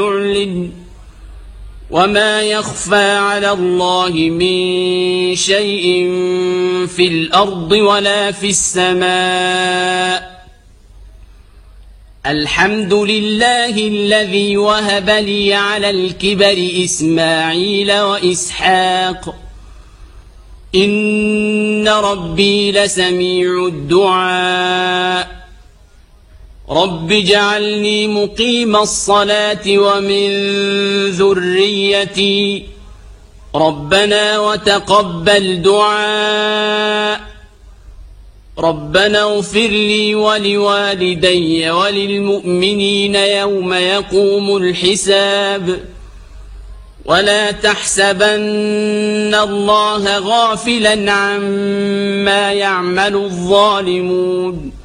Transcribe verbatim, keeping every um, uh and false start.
يعلن وما يخفى على الله من شيء في الأرض ولا في السماء. الحمد لله الذي وهب لي على الكبر إسماعيل وإسحاق إن ربي لسميع الدعاء. رب اجعلني مقيم الصلاة ومن ذريتي ربنا وتقبل دعاء. ربنا اغفر لي ولوالدي وللمؤمنين يوم يقوم الحساب. ولا تحسبن الله غافلا عما يعمل الظالمون